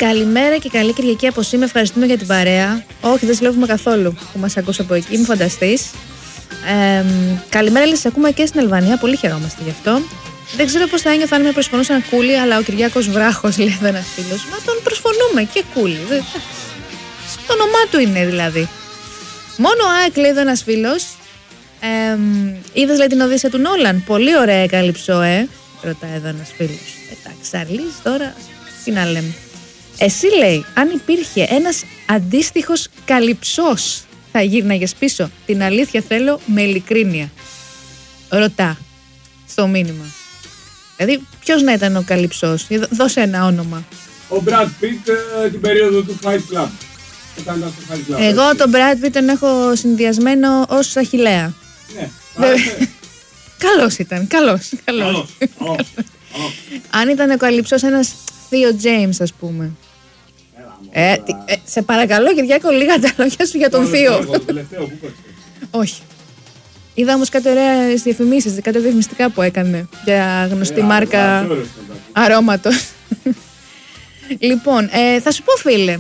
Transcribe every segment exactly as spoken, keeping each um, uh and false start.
Καλημέρα και καλή Κυριακή από σήμερα. Ευχαριστούμε για την παρέα. Όχι, δεν συλλέγουμε καθόλου που μας ακούς από εκεί. Μην φανταστείς. Ε, καλημέρα, λέει, σας ακούμε και στην Αλβανία. Πολύ χαιρόμαστε γι' αυτό. Δεν ξέρω πώς θα ένιωθα αν με προσφωνούσαν Κούλι, αλλά ο Κυριάκος Βράχος, λέει εδώ ένας φίλος. Μα τον προσφωνούμε και Κούλι. Το όνομά του είναι δηλαδή. Μόνο ΑΕΚ, λέει εδώ ένας φίλος. Ε, είδες, λέει, την Οδύσσεια του Νόλαν. Πολύ ωραία καλυψό, ε. Ρωτάει εδώ ένας φίλος. Εντάξει, Αρλής, τώρα τι να λέμε. Εσύ, λέει, αν υπήρχε ένας αντίστοιχος καλυψός, θα γύρναγες πίσω? Την αλήθεια θέλω με ειλικρίνεια. Ρωτά στο μήνυμα. Δηλαδή, ποιος να ήταν ο καλυψός? Δώσε ένα όνομα. Ο Brad Pitt ε, την περίοδο του Fight Club. Όταν ήταν στο Fight Club. Εγώ έτσι. Τον Brad Pitt τον έχω συνδυασμένο ως Αχιλλέα. Ναι. Καλός ήταν, καλός. καλός. Αν ήταν ο καλυψός ένας Θείο Τζέιμς, ας πούμε. Ε, ε, σε παρακαλώ, Κυριάκο, λίγα τα λόγια σου για τον Θείο. Όχι. Είδα όμως κάτι ωραίες διαφημίσεις, κάτι διαφημιστικά που έκανε για γνωστή ε, μάρκα α, αρώματος. Λοιπόν, ε, θα σου πω, φίλε,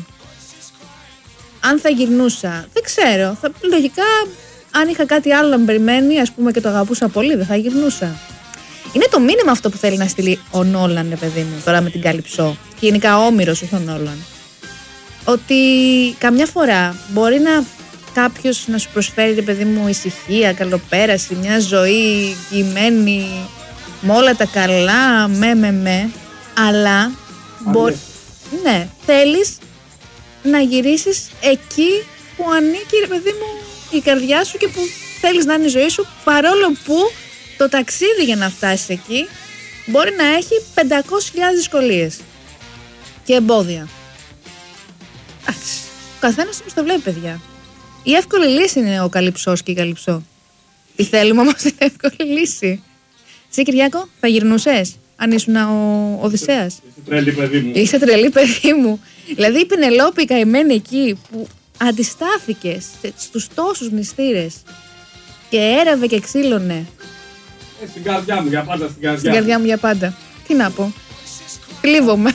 αν θα γυρνούσα, δεν ξέρω, θα, λογικά αν είχα κάτι άλλο να με περιμένει, ας πούμε, και το αγαπούσα πολύ, δεν θα γυρνούσα. Είναι το μήνυμα αυτό που θέλει να στείλει ο Νόλαν, ρε παιδί μου, τώρα με την Καλυψό. Και γενικά ο Όμηρος, όχι ο Νόλαν. Ότι καμιά φορά μπορεί να κάποιος να σου προσφέρει, ρε παιδί μου, ησυχία, καλοπέραση, μια ζωή γημένη, με όλα τα καλά, με με με, αλλά μπορεί, ναι, θέλεις να γυρίσεις εκεί που ανήκει, ρε παιδί μου, η καρδιά σου και που θέλεις να είναι η ζωή σου, παρόλο που το ταξίδι για να φτάσεις εκεί μπορεί να έχει πεντακόσιες χιλιάδες δυσκολίες και εμπόδια. Εντάξει, ο καθένας όπως το βλέπει, παιδιά. Η εύκολη λύση είναι ο καλυψός και η καλυψό. Τι θέλουμε όμως την εύκολη λύση. Εσύ, Κυριάκο, θα γυρνούσες αν ήσουν ο Οδυσσέας? Είσαι τρελή, παιδί μου. Είσαι τρελή, παιδί μου. Δηλαδή η Πενελόπη καημένη εκεί που αντιστάθηκε στους τόσους μυστήρες και έραβε και ξύλωνε. Ε, στην καρδιά μου, για πάντα στην καρδιά. Στην καρδιά μου για πάντα. Τι να πω. Κλείβομαι.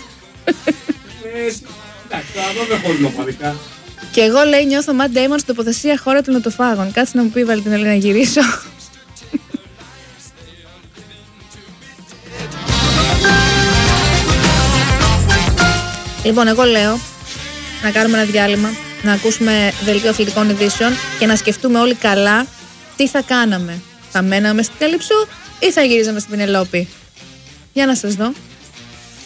Ε, εντάξει, τώρα δεν χωρινό παλικά. Και εγώ, λέει, νιώθω Matt Damon στην τοποθεσία χώρα των νοτοφάγων. Κάτσε να μου πει, βάλει την Ελένα να γυρίσω. Λοιπόν, εγώ λέω να κάνουμε ένα διάλειμμα, να ακούσουμε δελτίο αθλητικών ειδήσεων και να σκεφτούμε όλοι καλά τι θα κάναμε. Θα μέναμε στην Καλυψό ή θα γυρίζαμε στην Πενελόπη? Για να σας δω.